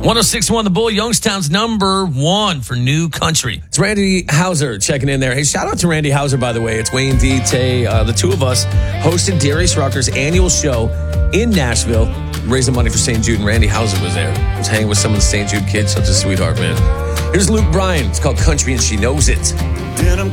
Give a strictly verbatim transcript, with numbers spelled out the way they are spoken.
one oh six point one The Bull, Youngstown's number one for new country. It's Randy Hauser checking in there. Hey, shout out to Randy Hauser, by the way. It's Wayne D. Tay. Uh, the two of us hosted Darius Rucker's annual show in Nashville, raising money for Saint Jude, and Randy Hauser was there. I was hanging with some of the Saint Jude kids. Such a sweetheart, man. Here's Luke Bryan. It's called Country and She Knows It. Denim